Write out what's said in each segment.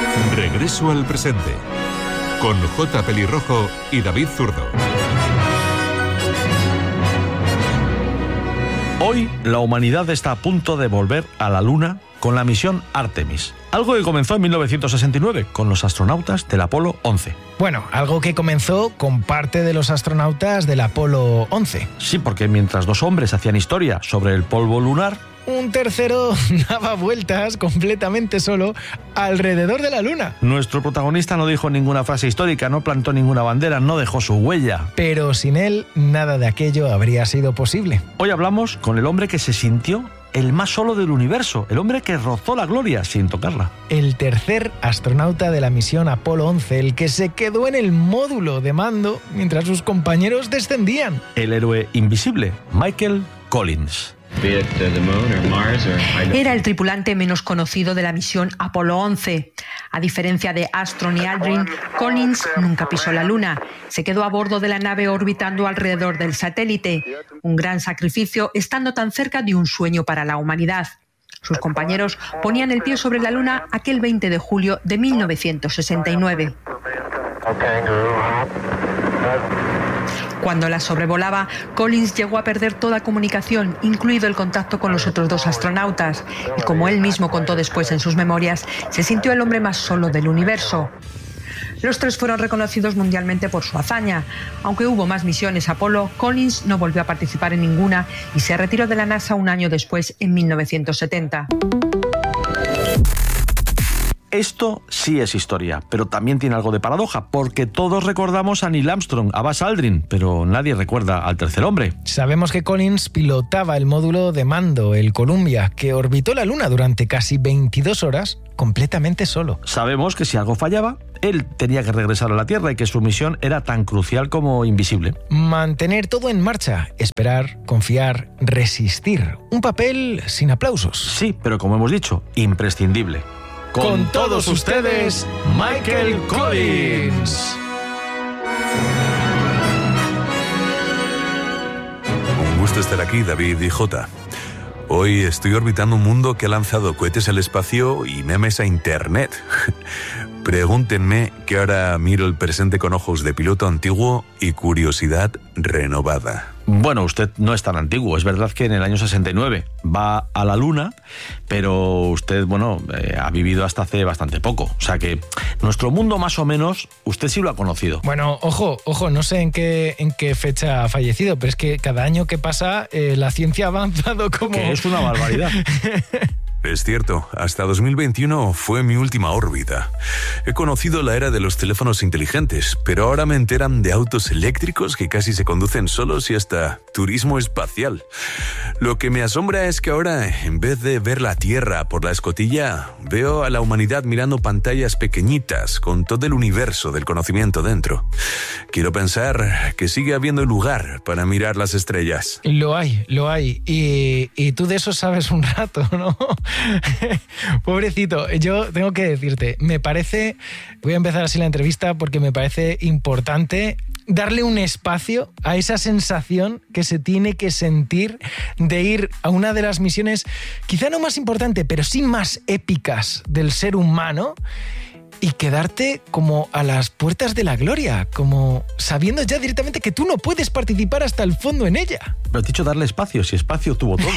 Regreso al presente, con J. Pelirrojo y David Zurdo. Hoy la humanidad está a punto de volver a la Luna con la misión Artemis. Algo que comenzó en 1969 con los astronautas del Apolo 11. Bueno, algo que comenzó con parte de los astronautas del Apolo 11. Sí, porque mientras dos hombres hacían historia sobre el polvo lunar, un tercero daba vueltas completamente solo alrededor de la Luna. Nuestro protagonista no dijo ninguna frase histórica, no plantó ninguna bandera, no dejó su huella. Pero sin él, nada de aquello habría sido posible. Hoy hablamos con el hombre que se sintió el más solo del universo, el hombre que rozó la gloria sin tocarla. El tercer astronauta de la misión Apolo 11, el que se quedó en el módulo de mando mientras sus compañeros descendían. El héroe invisible, Michael Collins. Era el tripulante menos conocido de la misión Apolo 11. A diferencia de Armstrong y Aldrin, Collins nunca pisó la Luna. Se quedó a bordo de la nave orbitando alrededor del satélite. Un gran sacrificio estando tan cerca de un sueño para la humanidad. Sus compañeros ponían el pie sobre la Luna aquel 20 de julio de 1969. Cuando la sobrevolaba, Collins llegó a perder toda comunicación, incluido el contacto con los otros dos astronautas. Y como él mismo contó después en sus memorias, se sintió el hombre más solo del universo. Los tres fueron reconocidos mundialmente por su hazaña. Aunque hubo más misiones Apolo, Collins no volvió a participar en ninguna y se retiró de la NASA un año después, en 1970. Esto sí es historia, pero también tiene algo de paradoja, porque todos recordamos a Neil Armstrong, a Buzz Aldrin, pero nadie recuerda al tercer hombre. Sabemos que Collins pilotaba el módulo de mando, el Columbia, que orbitó la Luna durante casi 22 horas completamente solo. Sabemos que si algo fallaba, él tenía que regresar a la Tierra y que su misión era tan crucial como invisible. Mantener todo en marcha, esperar, confiar, resistir. Un papel sin aplausos. Sí, pero como hemos dicho, imprescindible. Con todos ustedes, Michael Collins. Un gusto estar aquí, David y Jota. Hoy estoy orbitando un mundo que ha lanzado cohetes al espacio y memes a internet. Pregúntenme que ahora miro el presente con ojos de piloto antiguo y curiosidad renovada. Bueno, usted no es tan antiguo. Es verdad que en el año 69 va a la Luna, pero usted, ha vivido hasta hace bastante poco. O sea que nuestro mundo más o menos, usted sí lo ha conocido. Bueno, ojo, no sé en qué fecha ha fallecido, pero es que cada año que pasa la ciencia ha avanzado como... Que es una barbaridad. Es cierto, hasta 2021 fue mi última órbita. He conocido la era de los teléfonos inteligentes, pero ahora me enteran de autos eléctricos que casi se conducen solos y hasta turismo espacial. Lo que me asombra es que ahora, en vez de ver la Tierra por la escotilla, veo a la humanidad mirando pantallas pequeñitas con todo el universo del conocimiento dentro. Quiero pensar que sigue habiendo lugar para mirar las estrellas. Lo hay. Y tú de eso sabes un rato, ¿no? Pobrecito, yo tengo que decirte, voy a empezar así la entrevista porque me parece importante darle un espacio a esa sensación que se tiene que sentir de ir a una de las misiones, quizá no más importante, pero sí más épicas del ser humano, y quedarte como a las puertas de la gloria, como sabiendo ya directamente que tú no puedes participar hasta el fondo en ella. Pero has dicho darle espacio, si espacio tuvo todo.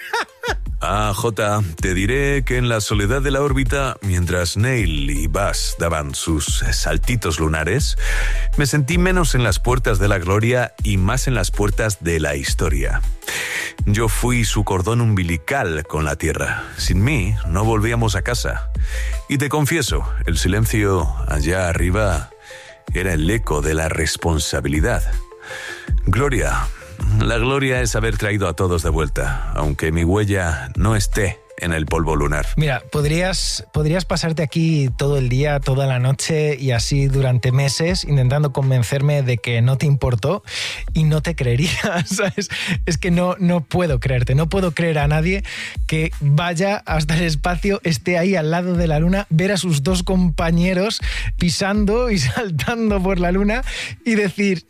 Jota, te diré que en la soledad de la órbita, mientras Neil y Buzz daban sus saltitos lunares, me sentí menos en las puertas de la gloria y más en las puertas de la historia. Yo fui su cordón umbilical con la Tierra. Sin mí, no volvíamos a casa. Y te confieso, el silencio allá arriba era el eco de la responsabilidad. Gloria. La gloria es haber traído a todos de vuelta, aunque mi huella no esté en el polvo lunar. Mira, podrías pasarte aquí todo el día, toda la noche y así durante meses intentando convencerme de que no te importó y no te creería, ¿sabes? Es que no puedo creerte, no puedo creer a nadie que vaya hasta el espacio, esté ahí al lado de la Luna, ver a sus dos compañeros pisando y saltando por la Luna y decir,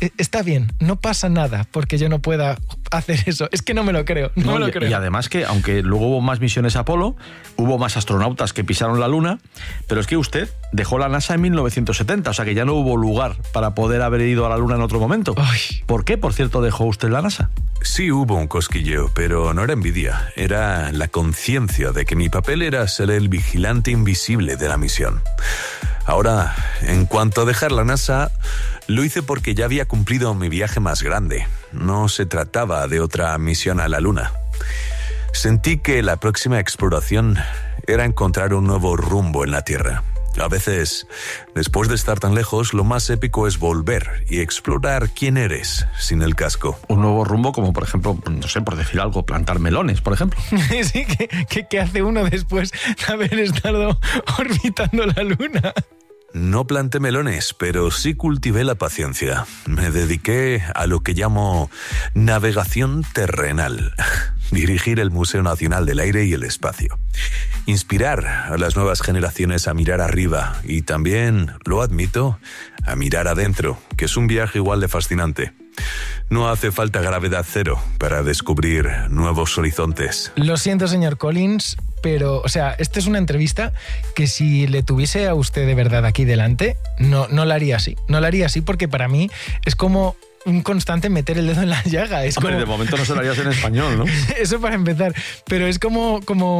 está bien, no pasa nada porque yo no pueda hacer eso. Es que no me lo creo, no me lo creo. Y además que, aunque luego hubo más misiones Apolo, hubo más astronautas que pisaron la Luna, pero es que usted dejó la NASA en 1970, o sea que ya no hubo lugar para poder haber ido a la Luna en otro momento. Ay. ¿Por qué, por cierto, dejó usted la NASA? Sí hubo un cosquilleo, pero no era envidia, era la conciencia de que mi papel era ser el vigilante invisible de la misión. Ahora, en cuanto a dejar la NASA, lo hice porque ya había cumplido mi viaje más grande. No se trataba de otra misión a la Luna. Sentí que la próxima exploración era encontrar un nuevo rumbo en la Tierra. A veces, después de estar tan lejos, lo más épico es volver y explorar quién eres sin el casco. Un nuevo rumbo como, por ejemplo, no sé, por decir algo, plantar melones, por ejemplo. Sí, ¿qué hace uno después de haber estado orbitando la Luna? No planté melones, pero sí cultivé la paciencia. Me dediqué a lo que llamo navegación terrenal. Dirigir el Museo Nacional del Aire y el Espacio. Inspirar a las nuevas generaciones a mirar arriba y también, lo admito, a mirar adentro, que es un viaje igual de fascinante. No hace falta gravedad cero para descubrir nuevos horizontes. Lo siento, señor Collins, pero, o sea, esta es una entrevista que si le tuviese a usted de verdad aquí delante, no la haría así. No la haría así porque para mí es como un constante meter el dedo en la llaga. Es Hombre, como... de momento no se lo harías en español, ¿no? Eso para empezar. Pero es como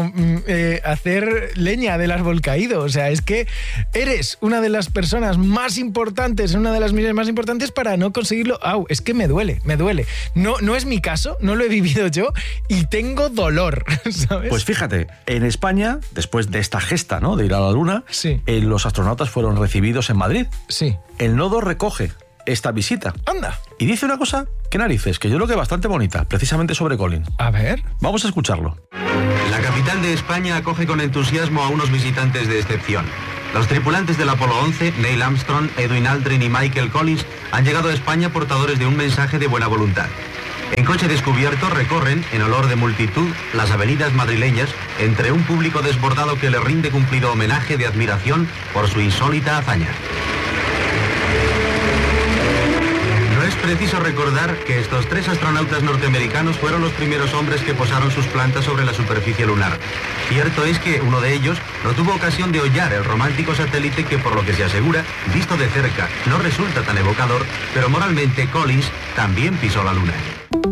hacer leña del árbol caído. O sea, es que eres una de las personas más importantes, una de las misiones más importantes para no conseguirlo. ¡Au! Es que me duele. No es mi caso, no lo he vivido yo y tengo dolor, ¿sabes? Pues fíjate, en España, después de esta gesta, ¿no?, de ir a la Luna, sí, los astronautas fueron recibidos en Madrid. Sí. El nodo recoge esta visita. Anda. Y dice una cosa, qué narices, que yo creo que es bastante bonita, precisamente sobre Collins. A ver. Vamos a escucharlo. La capital de España acoge con entusiasmo a unos visitantes de excepción. Los tripulantes del Apolo 11, Neil Armstrong, Edwin Aldrin y Michael Collins, han llegado a España portadores de un mensaje de buena voluntad. En coche descubierto recorren, en olor de multitud, las avenidas madrileñas entre un público desbordado que le rinde cumplido homenaje de admiración por su insólita hazaña. No es preciso recordar que estos 3 astronautas norteamericanos fueron los primeros hombres que posaron sus plantas sobre la superficie lunar. Cierto es que uno de ellos no tuvo ocasión de hollar el romántico satélite que, por lo que se asegura, visto de cerca, no resulta tan evocador, pero moralmente Collins también pisó la Luna.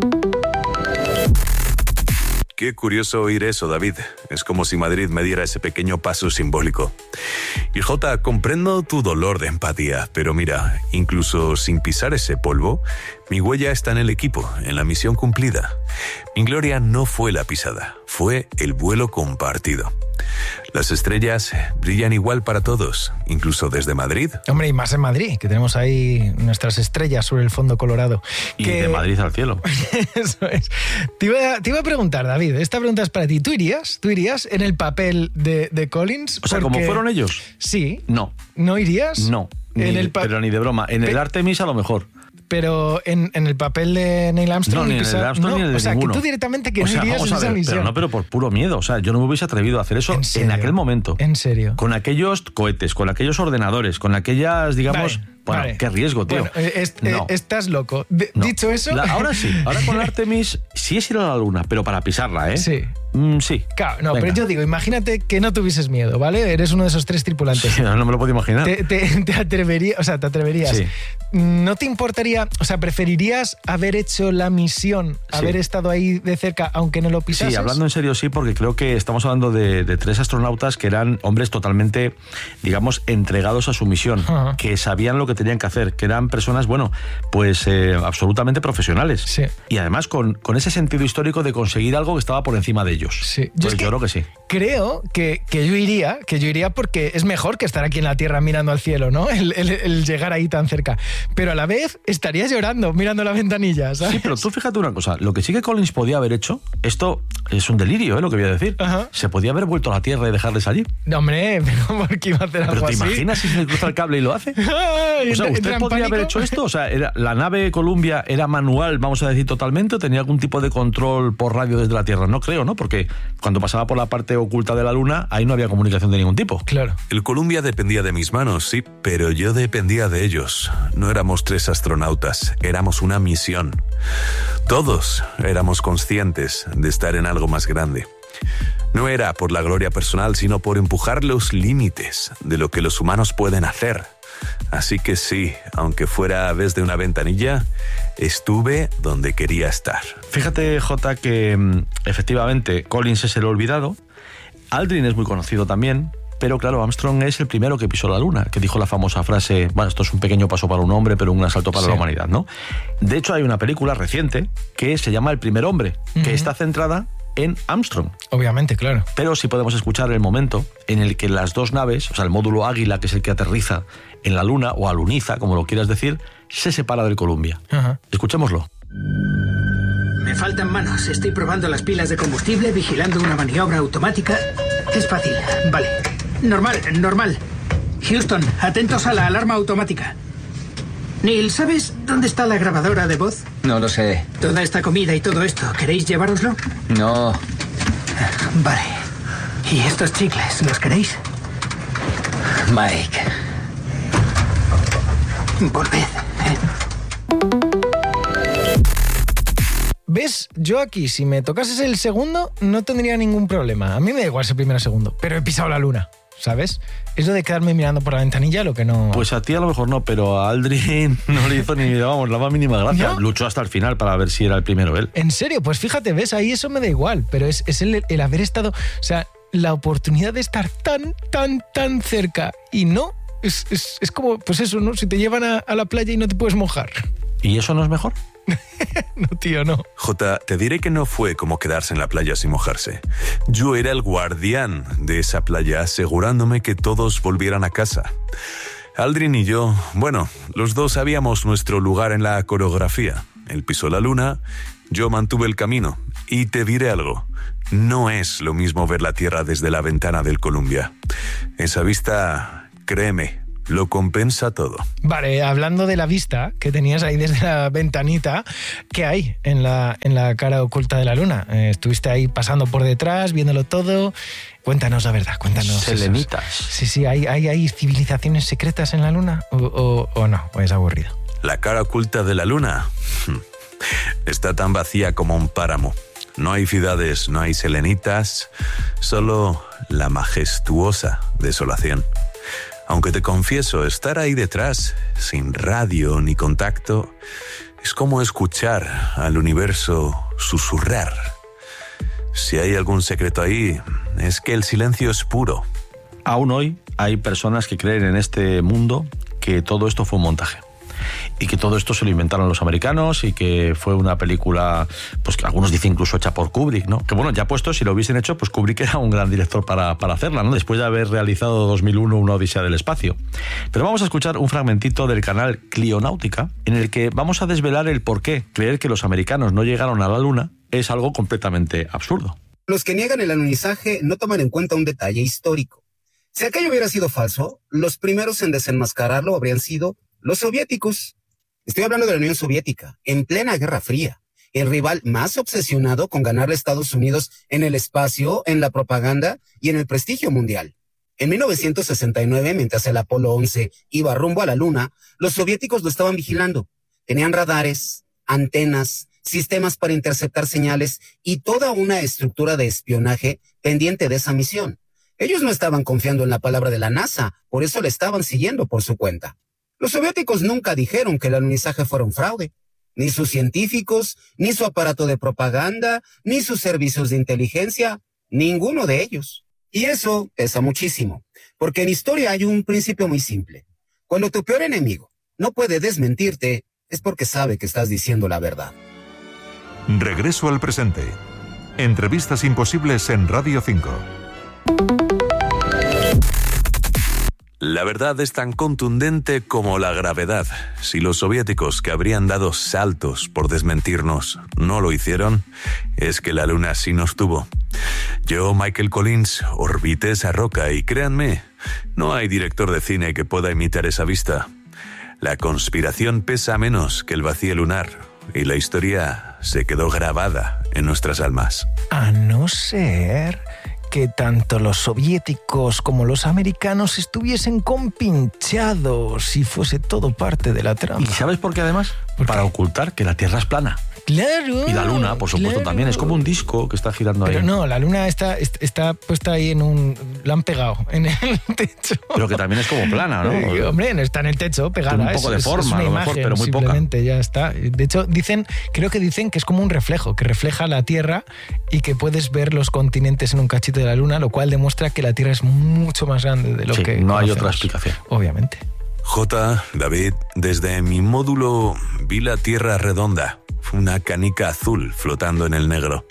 Qué curioso oír eso, David. Es como si Madrid me diera ese pequeño paso simbólico. Y Jota, comprendo tu dolor de empatía, pero mira, incluso sin pisar ese polvo, mi huella está en el equipo, en la misión cumplida. Mi gloria no fue la pisada, fue el vuelo compartido. Las estrellas brillan igual para todos, incluso desde Madrid. Hombre, y más en Madrid, que tenemos ahí nuestras estrellas sobre el fondo colorado. Y de Madrid al cielo. Eso es. Te iba a preguntar, David, esta pregunta es para ti. ¿Tú irías en el papel de Collins? O sea, ¿como fueron ellos? Sí. No. ¿No irías? No, pero ni de broma. En el Artemis a lo mejor. Pero en el papel de Neil Armstrong... No, ni en el Armstrong ni en el de o sea, ninguno. que tú directamente que no irías en esa misión. Pero por puro miedo. O sea, yo no me hubiese atrevido a hacer eso en aquel momento. ¿En serio? Con aquellos cohetes, con aquellos ordenadores, con aquellas, digamos... Vale. Qué riesgo, tío. Bueno, estás loco. Dicho eso... Ahora sí. Ahora con el Artemis sí es ir a la Luna, pero para pisarla, ¿eh? Sí. Sí. Claro, no, pero yo digo, imagínate que no tuvieses miedo, ¿vale? Eres uno de esos 3 tripulantes. Sí, no me lo puedo imaginar. Te atreverías. Sí. ¿No te importaría, o sea, preferirías haber hecho la misión, haber estado ahí de cerca, aunque no lo pisases? Sí, hablando en serio, sí, porque creo que estamos hablando de 3 astronautas que eran hombres totalmente, digamos, entregados a su misión, que sabían lo que tenían que hacer, que eran personas, bueno, pues absolutamente profesionales. Sí. Y además con ese sentido histórico de conseguir algo que estaba por encima de ellos. Sí. Pues yo creo que sí. Creo que yo iría porque es mejor que estar aquí en la Tierra mirando al cielo, ¿no? El llegar ahí tan cerca. Pero a la vez estarías llorando mirando la ventanilla, ¿sabes? Sí, pero tú fíjate una cosa, lo que sí que Collins podía haber hecho, esto es un delirio, lo que voy a decir. Ajá. Se podía haber vuelto a la Tierra y dejarles allí. No, hombre, pero ¿por qué iba a hacer algo ¿Pero te así? imaginas si se le cruza el cable y lo hace? O sea, ¿usted podría haber hecho esto? O sea, ¿la nave Columbia era manual, vamos a decir, totalmente? ¿O tenía algún tipo de control por radio desde la Tierra? No creo, ¿no? Porque cuando pasaba por la parte oculta de la Luna, ahí no había comunicación de ningún tipo. Claro. El Columbia dependía de mis manos, sí, pero yo dependía de ellos. No éramos 3 astronautas, éramos una misión. Todos éramos conscientes de estar en algo más grande. No era por la gloria personal, sino por empujar los límites de lo que los humanos pueden hacer. Así que sí, aunque fuera desde una ventanilla, estuve donde quería estar. Fíjate, Jota, que efectivamente Collins es el olvidado. Aldrin es muy conocido también. Pero claro, Armstrong es el primero que pisó la Luna, que dijo la famosa frase, bueno, esto es un pequeño paso para un hombre, pero un gran salto para la humanidad, ¿no? De hecho, hay una película reciente que se llama El primer hombre, que está centrada en Armstrong. Obviamente, claro. Pero sí podemos escuchar el momento en el que las dos naves, o sea, el módulo Águila, que es el que aterriza en la Luna, o aluniza, como lo quieras decir, se separa del Columbia. Ajá. Escuchémoslo. Me faltan manos. Estoy probando las pilas de combustible, vigilando una maniobra automática. Es fácil. Vale. Normal. Houston, atentos a la alarma automática. Neil, ¿sabes dónde está la grabadora de voz? No lo sé. Toda esta comida y todo esto, ¿queréis llevároslo? No. Vale. ¿Y estos chicles, los queréis? Mike. Volved. ¿Ves? Yo aquí, si me tocases el segundo, no tendría ningún problema. A mí me da igual ser primero o segundo, pero he pisado la Luna, ¿sabes? Eso de quedarme mirando por la ventanilla, lo que no... Pues a ti a lo mejor no, pero a Aldrin no le hizo ni, vamos, la más mínima gracia. ¿No? Luchó hasta el final para ver si era el primero él. En serio, pues fíjate, ¿ves? Ahí eso me da igual, pero es el haber estado... O sea, la oportunidad de estar tan cerca y no... Es como, pues eso, ¿no? Si te llevan a la playa y no te puedes mojar. ¿Y eso no es mejor? No, tío, no. Jota, te diré que no fue como quedarse en la playa sin mojarse. Yo era el guardián de esa playa, asegurándome que todos volvieran a casa. Aldrin y yo, bueno, los dos sabíamos nuestro lugar en la coreografía. Él pisó la Luna, yo mantuve el camino. Y te diré algo, no es lo mismo ver la Tierra desde la ventana del Columbia. Esa vista, créeme, lo compensa todo. Vale, hablando de la vista que tenías ahí desde la ventanita, ¿qué hay en la cara oculta de la Luna? Estuviste ahí pasando por detrás, viéndolo todo. Cuéntanos la verdad, cuéntanos. Selenitas. Sí, ¿hay civilizaciones secretas en la Luna? ¿O no? ¿O es aburrido? La cara oculta de la Luna está tan vacía como un páramo. No hay ciudades, no hay selenitas, solo la majestuosa desolación. Aunque te confieso, estar ahí detrás, sin radio ni contacto, es como escuchar al universo susurrar. Si hay algún secreto ahí, es que el silencio es puro. Aún hoy hay personas que creen en este mundo que todo esto fue un montaje. Y que todo esto se lo inventaron los americanos y que fue una película, pues que algunos dicen incluso hecha por Kubrick, ¿no? Que bueno, ya puesto, si lo hubiesen hecho, pues Kubrick era un gran director para hacerla, ¿no? Después de haber realizado 2001 una odisea del espacio. Pero vamos a escuchar un fragmentito del canal Clionáutica, en el que vamos a desvelar el por qué creer que los americanos no llegaron a la Luna es algo completamente absurdo. Los que niegan el alunizaje no toman en cuenta un detalle histórico. Si aquello hubiera sido falso, los primeros en desenmascararlo habrían sido los soviéticos. Estoy hablando de la Unión Soviética, en plena Guerra Fría. El rival más obsesionado con ganarle a Estados Unidos en el espacio, en la propaganda y en el prestigio mundial. En 1969, mientras el Apolo 11 iba rumbo a la Luna, los soviéticos lo estaban vigilando. Tenían radares, antenas, sistemas para interceptar señales y toda una estructura de espionaje pendiente de esa misión. Ellos no estaban confiando en la palabra de la NASA, por eso le estaban siguiendo por su cuenta. Los soviéticos nunca dijeron que el alunizaje fuera un fraude. Ni sus científicos, ni su aparato de propaganda, ni sus servicios de inteligencia, ninguno de ellos. Y eso pesa muchísimo, porque en historia hay un principio muy simple. Cuando tu peor enemigo no puede desmentirte, es porque sabe que estás diciendo la verdad. Regreso al presente. Entrevistas imposibles en Radio 5. La verdad es tan contundente como la gravedad. Si los soviéticos, que habrían dado saltos por desmentirnos, no lo hicieron, es que la Luna sí nos tuvo. Yo, Michael Collins, orbité esa roca y créanme, no hay director de cine que pueda imitar esa vista. La conspiración pesa menos que el vacío lunar y la historia se quedó grabada en nuestras almas. A no ser que tanto los soviéticos como los americanos estuviesen compinchados y fuese todo parte de la trama. ¿Y sabes por qué además? Para ocultar que la Tierra es plana. Claro. Y la Luna, por supuesto, también. Es como un disco que está girando ahí. Pero no, la Luna está puesta ahí en un... La han pegado en el techo. Pero que también es como plana, ¿no? Hombre, no está en el techo, pegada. Tiene un poco de forma, es una a lo imagen, mejor, pero muy poca. simplemente, ya está. De hecho, creo que dicen que es como un reflejo, que refleja la Tierra y que puedes ver los continentes en un cachito de la Luna, lo cual demuestra que la Tierra es mucho más grande de lo que no conocemos. Hay otra explicación. Obviamente. J, David, desde mi módulo vi la Tierra redonda, una canica azul flotando en el negro.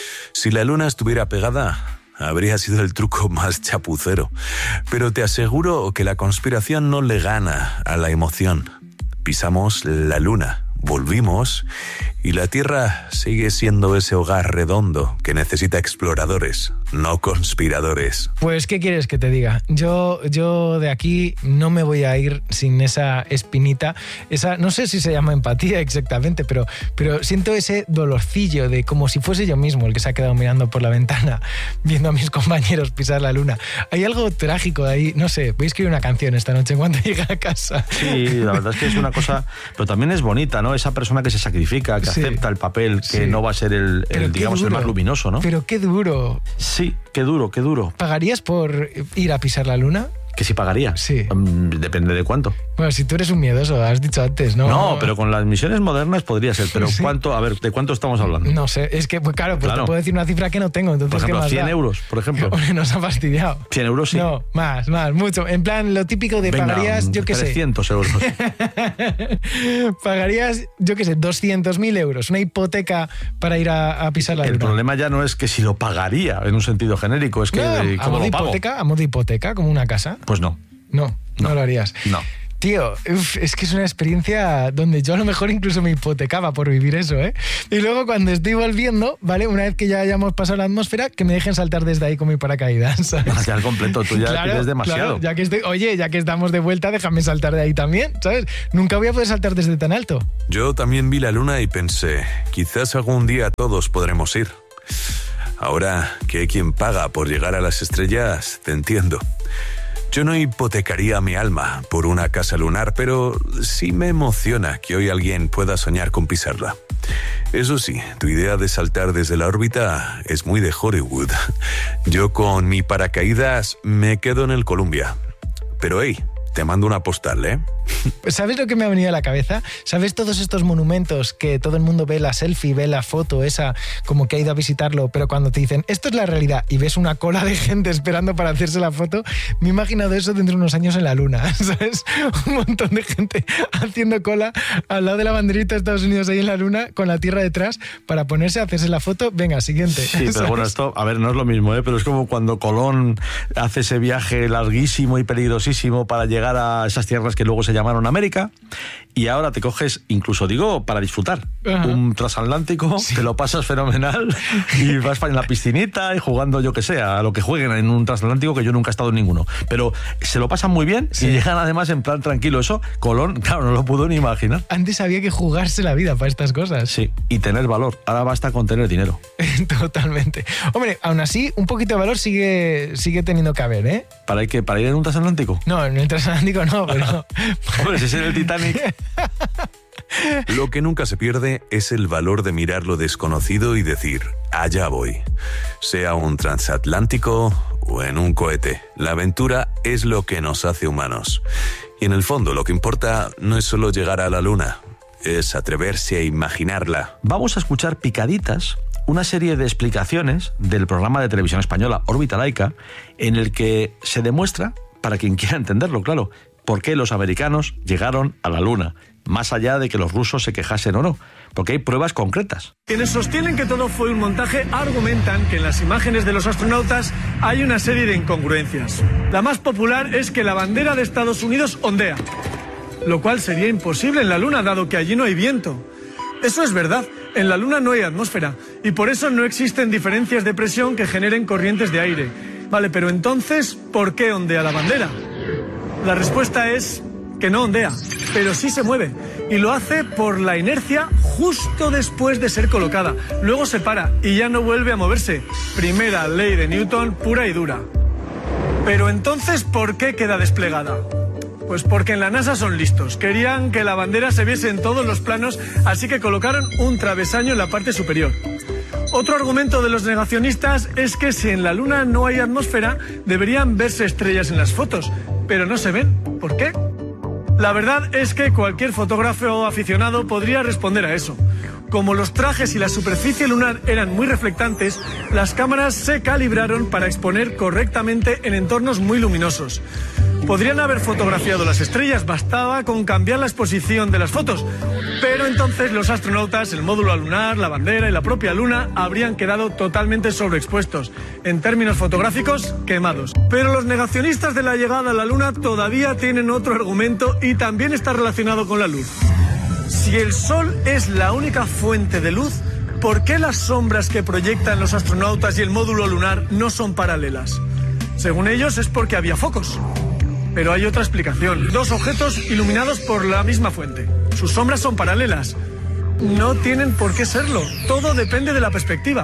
Si la Luna estuviera pegada, habría sido el truco más chapucero. Pero te aseguro que la conspiración no le gana a la emoción. Pisamos la Luna, volvimos y la Tierra sigue siendo ese hogar redondo que necesita exploradores, no conspiradores. Pues, ¿qué quieres que te diga? Yo de aquí no me voy a ir sin esa espinita, no sé si se llama empatía exactamente, pero siento ese dolorcillo de como si fuese yo mismo el que se ha quedado mirando por la ventana, viendo a mis compañeros pisar la Luna. Hay algo trágico ahí, no sé, voy a escribir una canción esta noche cuando llegue a casa. Sí, la verdad es que es una cosa, pero también es bonita, ¿no? Esa persona que se sacrifica, que acepta el papel, que no va a ser el digamos, el más luminoso, ¿no? Pero qué duro. Sí, qué duro, qué duro. ¿Pagarías por ir a pisar la Luna? ¿Que sí pagaría? Sí. Depende de cuánto. Bueno, si tú eres un miedoso, has dicho antes, ¿no? No, pero con las misiones modernas podría ser. Pero sí. ¿Cuánto? A ver, ¿de cuánto estamos hablando? No sé, es que, pues claro, te puedo decir una cifra que no tengo. Entonces, por ejemplo, ¿qué más 100 da? euros, por ejemplo. Hombre, nos ha fastidiado. 100 euros sí. No, más, mucho. En plan, lo típico de pagarías, yo qué sé. 300 euros. Pagarías, yo qué sé, 200.000 euros. Una hipoteca para ir a pisar la Luna. El problema ya no es que si lo pagaría en un sentido genérico, es que ¿cómo lo pago? A modo de hipoteca, como una casa. Pues no. No lo harías. No. Tío, es que es una experiencia donde yo a lo mejor incluso me hipotecaba por vivir eso, ¿eh? Y luego cuando estoy volviendo, ¿vale? Una vez que ya hayamos pasado la atmósfera, que me dejen saltar desde ahí con mi paracaídas, ¿sabes? Ya al completo, tú ya pides demasiado. Claro, ya que estamos de vuelta, déjame saltar de ahí también, ¿sabes? Nunca voy a poder saltar desde tan alto. Yo también vi la Luna y pensé, quizás algún día todos podremos ir. Ahora que hay quien paga por llegar a las estrellas, te entiendo. Yo no hipotecaría mi alma por una casa lunar, pero sí me emociona que hoy alguien pueda soñar con pisarla. Eso sí, tu idea de saltar desde la órbita es muy de Hollywood. Yo con mi paracaídas me quedo en el Columbia. Pero hey, te mando una postal, ¿eh? ¿Sabes lo que me ha venido a la cabeza? ¿Sabes todos estos monumentos que todo el mundo ve la selfie, ve la foto esa, como que ha ido a visitarlo, pero cuando te dicen, esto es la realidad, y ves una cola de gente esperando para hacerse la foto, me he imaginado eso dentro de unos años en la Luna, ¿sabes? Un montón de gente haciendo cola al lado de la banderita de Estados Unidos ahí en la Luna, con la Tierra detrás, para ponerse a hacerse la foto. Venga, siguiente. Sí, pero bueno, esto, a ver, no es lo mismo, ¿eh? Pero es como cuando Colón hace ese viaje larguísimo y peligrosísimo para llegar a esas tierras que luego se llamaron América, y ahora te coges, incluso digo, para disfrutar, un transatlántico, te lo pasas fenomenal y vas en la piscinita y jugando, yo que sé, a lo que jueguen en un transatlántico, que yo nunca he estado en ninguno, pero se lo pasan muy bien y llegan además en plan tranquilo. Eso Colón, claro, no lo pudo ni imaginar. Antes había que jugarse la vida para estas cosas. Sí, y tener valor. Ahora basta con tener dinero. Totalmente. Hombre, aún así, un poquito de valor sigue teniendo que haber, ¿eh? ¿Para qué? ¿Para ir en un transatlántico? No, en el transatlántico no, pero... Hombre, si es en el Titanic... Lo que nunca se pierde es el valor de mirar lo desconocido y decir, allá voy. Sea un transatlántico o en un cohete, la aventura es lo que nos hace humanos. Y en el fondo lo que importa no es solo llegar a la Luna, es atreverse a imaginarla. Vamos a escuchar picaditas, una serie de explicaciones del programa de televisión española Órbita Laica, en el que se demuestra, para quien quiera entenderlo, claro, por qué los americanos llegaron a la Luna. más allá de que los rusos se quejasen o no, porque hay pruebas concretas. Quienes sostienen que todo fue un montaje argumentan que en las imágenes de los astronautas hay una serie de incongruencias. La más popular es que la bandera de Estados Unidos ondea, lo cual sería imposible en la Luna dado que allí no hay viento. Eso es verdad, en la Luna no hay atmósfera y por eso no existen diferencias de presión que generen corrientes de aire. Vale, pero entonces, ¿por qué ondea la bandera? La respuesta es que no ondea, pero sí se mueve y lo hace por la inercia justo después de ser colocada. Luego se para y ya no vuelve a moverse. Primera ley de Newton pura y dura. Pero entonces, ¿por qué queda desplegada? Pues porque en la NASA son listos. Querían que la bandera se viese en todos los planos, así que colocaron un travesaño en la parte superior. Otro argumento de los negacionistas es que si en la Luna no hay atmósfera, deberían verse estrellas en las fotos, pero no se ven. ¿Por qué? La verdad es que cualquier fotógrafo aficionado podría responder a eso. Como los trajes y la superficie lunar eran muy reflectantes, las cámaras se calibraron para exponer correctamente en entornos muy luminosos. Podrían haber fotografiado las estrellas, bastaba con cambiar la exposición de las fotos. Pero entonces los astronautas, el módulo lunar, la bandera y la propia Luna habrían quedado totalmente sobreexpuestos. En términos fotográficos, quemados. Pero los negacionistas de la llegada a la Luna todavía tienen otro argumento y también está relacionado con la luz. Si el Sol es la única fuente de luz, ¿por qué las sombras que proyectan los astronautas y el módulo lunar no son paralelas? Según ellos es porque había focos. Pero hay otra explicación. Dos objetos iluminados por la misma fuente. Sus sombras son paralelas. No tienen por qué serlo. Todo depende de la perspectiva.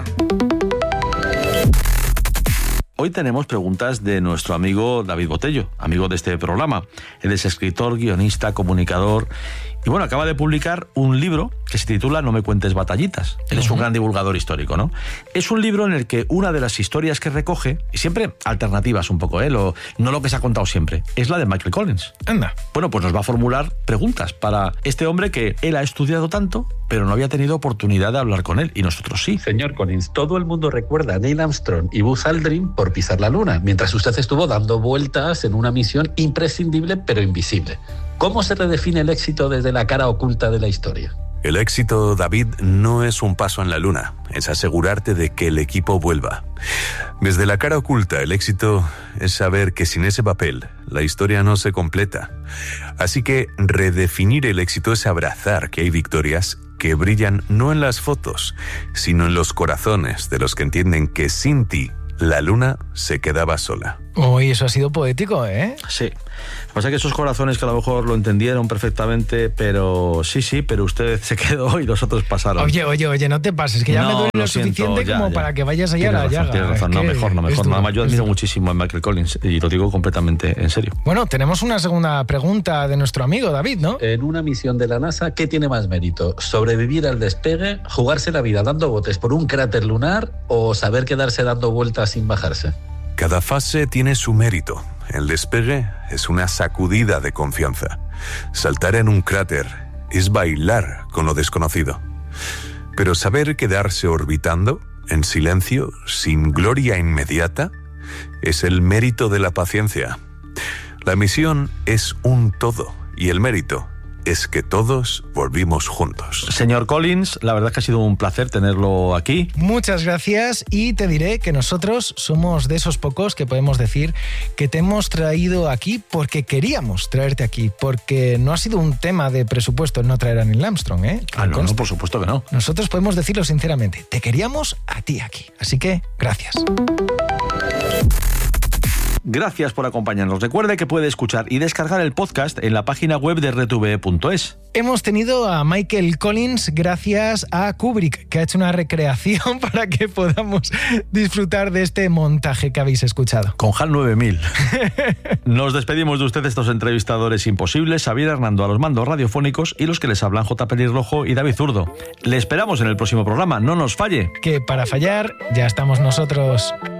Hoy tenemos preguntas de nuestro amigo David Botello, amigo de este programa. Él es escritor, guionista, comunicador y bueno, acaba de publicar un libro que se titula No me cuentes batallitas. Él es un gran divulgador histórico, ¿no? Es un libro en el que una de las historias que recoge, y siempre alternativas un poco, no lo que se ha contado siempre, es la de Michael Collins. Anda. Bueno, pues nos va a formular preguntas para este hombre que él ha estudiado tanto, pero no había tenido oportunidad de hablar con él, y nosotros sí. Señor Collins, todo el mundo recuerda a Neil Armstrong y Buzz Aldrin por pisar la Luna, mientras usted estuvo dando vueltas en una misión imprescindible pero invisible. ¿Cómo se redefine el éxito desde la cara oculta de la historia? El éxito, David, no es un paso en la Luna, es asegurarte de que el equipo vuelva. Desde la cara oculta, el éxito es saber que sin ese papel, la historia no se completa. Así que redefinir el éxito es abrazar que hay victorias que brillan no en las fotos, sino en los corazones de los que entienden que sin ti, la Luna se quedaba sola. Uy, eso ha sido poético, ¿eh? Sí. Lo que pasa es que esos corazones que a lo mejor lo entendieron perfectamente, pero sí, pero usted se quedó y los otros pasaron. Oye, no te pases, que ya me duele lo suficiente como para que vayas allá a la llaga. Tienes razón, no, mejor. Nada más, yo admiro muchísimo a Michael Collins y lo digo completamente en serio. Bueno, tenemos una segunda pregunta de nuestro amigo David, ¿no? En una misión de la NASA, ¿qué tiene más mérito? ¿Sobrevivir al despegue, jugarse la vida dando botes por un cráter lunar o saber quedarse dando vueltas sin bajarse? Cada fase tiene su mérito. El despegue es una sacudida de confianza. Saltar en un cráter es bailar con lo desconocido. Pero saber quedarse orbitando, en silencio, sin gloria inmediata, es el mérito de la paciencia. La misión es un todo y el mérito es que todos volvimos juntos. Señor Collins, la verdad es que ha sido un placer tenerlo aquí. Muchas gracias y te diré que nosotros somos de esos pocos que podemos decir que te hemos traído aquí porque queríamos traerte aquí, porque no ha sido un tema de presupuesto el no traer a Neil Armstrong, ¿eh? No, por supuesto que no. Nosotros podemos decirlo sinceramente, te queríamos a ti aquí, así que gracias. Gracias por acompañarnos. Recuerde que puede escuchar y descargar el podcast en la página web de RTV.es. Hemos tenido a Michael Collins gracias a Kubrick, que ha hecho una recreación para que podamos disfrutar de este montaje que habéis escuchado. Con HAL 9000. Nos despedimos de ustedes, estos entrevistadores imposibles, Xavier Hernando a los mandos radiofónicos y los que les hablan J. Pelirrojo y David Zurdo. Le esperamos en el próximo programa, no nos falle. Que para fallar ya estamos nosotros.